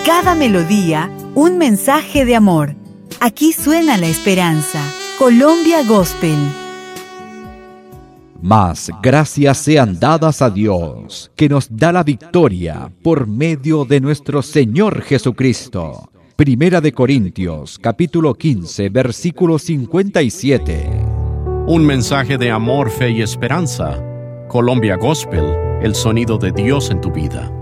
Cada melodía, un mensaje de amor. Aquí suena la esperanza. Colombia Gospel. Mas gracias sean dadas a Dios, que nos da la victoria por medio de nuestro Señor Jesucristo. Primera de Corintios, capítulo 15, versículo 57. Un mensaje de amor, fe y esperanza. Colombia Gospel, el sonido de Dios en tu vida.